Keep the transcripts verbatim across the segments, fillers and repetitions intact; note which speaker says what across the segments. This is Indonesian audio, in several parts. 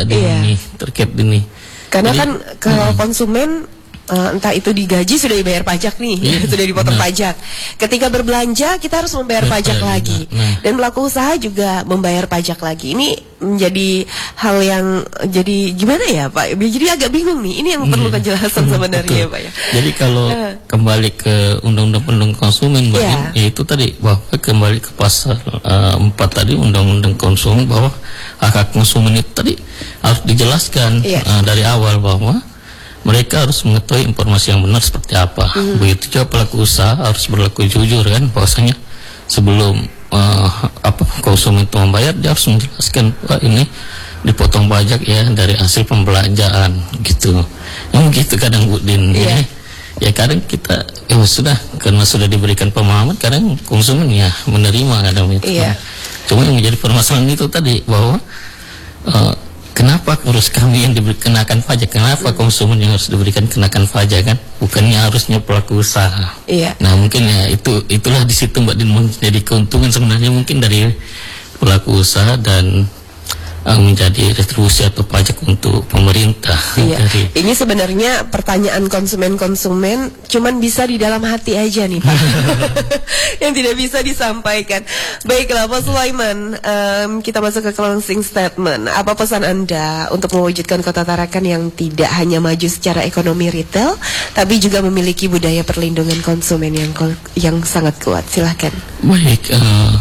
Speaker 1: Mbak Dini
Speaker 2: Iya.
Speaker 1: nih terkait ini.
Speaker 2: Karena
Speaker 1: Jadi,
Speaker 2: kan kalau
Speaker 1: hmm.
Speaker 2: konsumen Uh, entah itu digaji sudah dibayar pajak nih,
Speaker 1: Iya,
Speaker 2: sudah dipotong
Speaker 1: benar.
Speaker 2: pajak. Ketika berbelanja kita harus membayar
Speaker 1: Betul,
Speaker 2: pajak lagi,
Speaker 1: nah.
Speaker 2: dan pelaku usaha juga membayar pajak lagi. Ini menjadi hal yang jadi gimana ya Pak? Jadi agak bingung nih. Ini yang perlu
Speaker 1: Iya.
Speaker 2: penjelasan sebenarnya
Speaker 1: Betul.
Speaker 2: ya Pak ya.
Speaker 1: Jadi kalau
Speaker 2: Uh.
Speaker 1: kembali ke Undang-Undang Perlindungan Konsumen, Mbak
Speaker 2: Iya.
Speaker 1: Din, ya itu tadi bahwa kembali ke pasal uh, empat tadi Undang-Undang Konsumen, bahwa hak hak konsumen itu tadi harus dijelaskan
Speaker 2: Iya.
Speaker 1: uh, dari awal bahwa mereka harus mengetahui informasi yang benar seperti apa.
Speaker 2: Hmm.
Speaker 1: Begitu juga pelaku usaha harus berlaku jujur kan, bahwasanya sebelum uh, apa konsumen itu membayar, dia harus menjelaskan bahwa ini dipotong pajak ya dari hasil pembelanjaan gitu. Yang gitu kadang Bu Din.
Speaker 2: Iya.
Speaker 1: Jadi, ya kadang kita ya sudah karena sudah diberikan pemahaman, kadang konsumen ya menerima kadang itu.
Speaker 2: Iya.
Speaker 1: Cuma yang menjadi permasalahan itu tadi bahwa uh, kenapa harus kami yang dikenakan pajak? Kenapa hmm. konsumen yang harus diberikan kenakan pajak kan? Bukannya harusnya pelaku usaha.
Speaker 2: Iya.
Speaker 1: Nah mungkin ya itu itulah di situ Mbak Din menjadi keuntungan sebenarnya mungkin dari pelaku usaha dan uh, menjadi retribusi atau pajak untuk pemerintah.
Speaker 2: Iya.
Speaker 1: Dari,
Speaker 2: Ini sebenarnya pertanyaan konsumen-konsumen cuman bisa di dalam hati aja nih Pak. Yang tidak bisa disampaikan. Baiklah Pak Sulaiman, um, kita masuk ke closing statement. Apa pesan Anda untuk mewujudkan Kota Tarakan yang tidak hanya maju secara ekonomi retail, tapi juga memiliki budaya perlindungan konsumen yang yang sangat kuat? Silahkan.
Speaker 1: baik. Uh,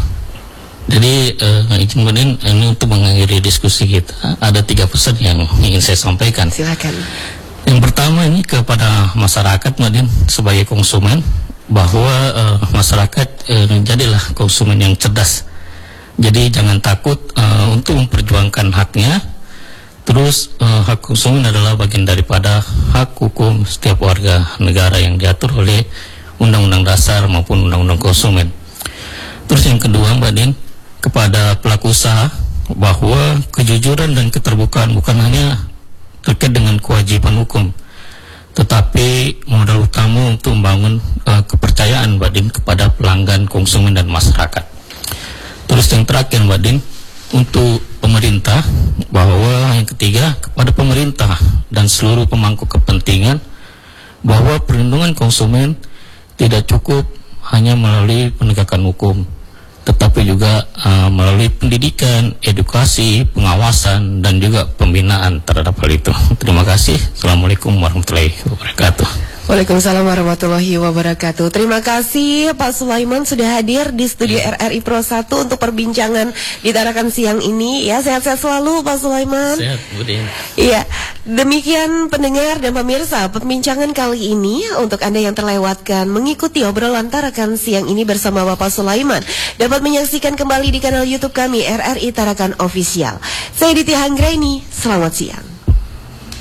Speaker 1: Jadi uh, izin Mbak Din, ini untuk mengakhiri diskusi kita ada tiga pesan yang ingin saya sampaikan.
Speaker 2: Silakan.
Speaker 1: Yang pertama ini kepada masyarakat Mbak Din sebagai konsumen, bahwa uh, masyarakat uh, jadilah konsumen yang cerdas. Jadi jangan takut uh, untuk memperjuangkan haknya. Terus uh, hak konsumen adalah bagian daripada hak hukum setiap warga negara yang diatur oleh Undang-Undang Dasar maupun Undang-Undang Konsumen. Terus yang kedua Mbak Din, kepada pelaku usaha, bahwa kejujuran dan keterbukaan bukan hanya terkait dengan kewajiban hukum, tetapi modal utama untuk membangun uh, kepercayaan Mbak Din kepada pelanggan, konsumen dan masyarakat. Terus yang terakhir Mbak Din, untuk pemerintah, bahwa yang ketiga kepada pemerintah dan seluruh pemangku kepentingan, bahwa perlindungan konsumen tidak cukup hanya melalui penegakan hukum, tetapi juga uh, melalui pendidikan, edukasi, pengawasan, dan juga pembinaan terhadap hal itu. Terima kasih. Assalamualaikum warahmatullahi wabarakatuh.
Speaker 2: Waalaikumsalam warahmatullahi wabarakatuh. Terima kasih Pak Sulaiman sudah hadir di studio R R I Pro satu untuk perbincangan di Tarakan siang ini. Ya, sehat-sehat selalu Pak Sulaiman.
Speaker 1: Sehat, Bu Din.
Speaker 2: Iya, demikian pendengar dan pemirsa perbincangan kali ini. Untuk Anda yang terlewatkan mengikuti obrolan Tarakan siang ini bersama Bapak Sulaiman, dapat menyaksikan kembali di kanal YouTube kami R R I Tarakan Official. Saya Diti Hanggraini, selamat siang.